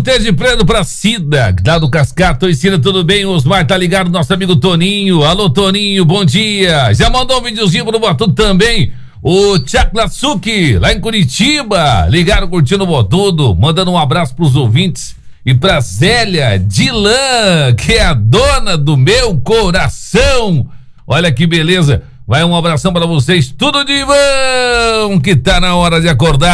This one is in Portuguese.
Monteiro de Prado pra Cida, lá do Cascato. Oi, Cida, tudo bem? Osmar tá ligado, nosso amigo Toninho. Alô, Toninho, bom dia. Já mandou um videozinho pro Botudo também. O Tchaklatsuki, lá em Curitiba, ligaram curtindo o Botudo, mandando um abraço pros ouvintes e pra Zélia Dilan, que é a dona do meu coração. Olha que beleza. Vai um abração para vocês, tudo de bom, que tá na hora de acordar.